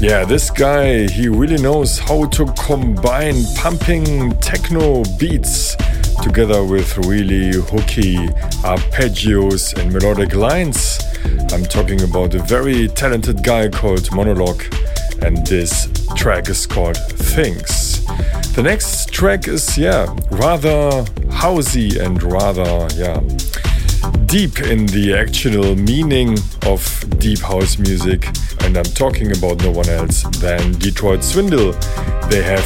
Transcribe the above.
Yeah, this guy, he really knows how to combine pumping techno beats together with really hooky arpeggios and melodic lines. I'm talking about a very talented guy called Monologue, and this track is called Things. The next track is, rather housey and rather, deep in the actual meaning of deep house music. And I'm talking about no one else than Detroit Swindle. They have